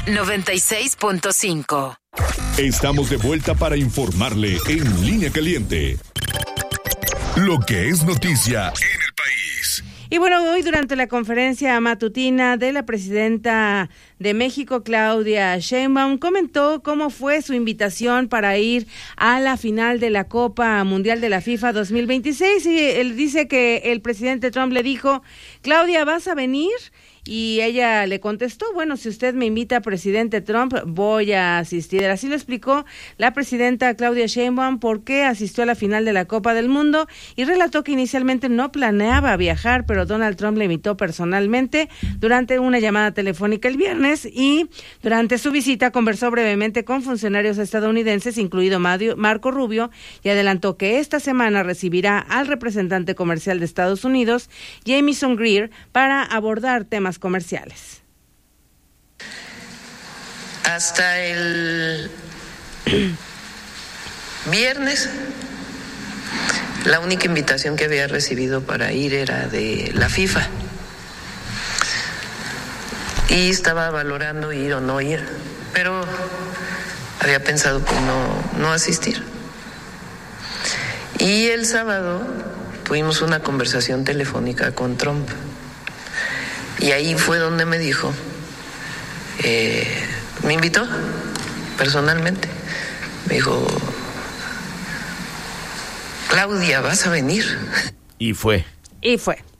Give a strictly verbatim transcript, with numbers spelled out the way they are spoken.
noventa y seis punto cinco. Estamos de vuelta para informarle en Línea Caliente. Lo que es noticia en el país. Y bueno, hoy durante la conferencia matutina de la presidenta de México, Claudia Sheinbaum, comentó cómo fue su invitación para ir a la final de la Copa Mundial de la FIFA dos mil veintiséis. Y él dice que el presidente Trump le dijo: Claudia, ¿vas a venir? Y ella le contestó: bueno, si usted me invita, presidente Trump, voy a asistir. Así lo explicó la presidenta Claudia Sheinbaum por qué asistió a la final de la Copa del Mundo, y relató que inicialmente no planeaba viajar, pero Donald Trump le invitó personalmente durante una llamada telefónica el viernes, y durante su visita conversó brevemente con funcionarios estadounidenses, incluido Marco Rubio, y adelantó que esta semana recibirá al representante comercial de Estados Unidos, Jamieson Greer, para abordar temas comerciales. Hasta el viernes, la única invitación que había recibido para ir era de la FIFA, y estaba valorando ir o no ir, pero había pensado pues no, no asistir. Y el sábado tuvimos una conversación telefónica con Trump. Y ahí fue donde me dijo, eh, me invitó personalmente, me dijo: Claudia, ¿vas a venir? Y fue. Y fue.